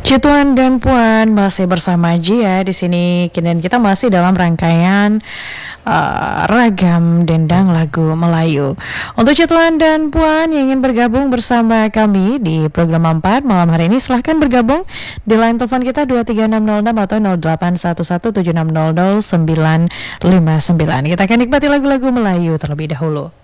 Cituan dan Puan masih bersama Jia di sini. Dan kita masih dalam rangkaian ragam dendang lagu Melayu. Untuk Cituan dan Puan yang ingin bergabung bersama kami di program 4 malam hari ini, silahkan bergabung di line telepon kita 23606 atau 081176000959. Kita akan nikmati lagu-lagu Melayu terlebih dahulu.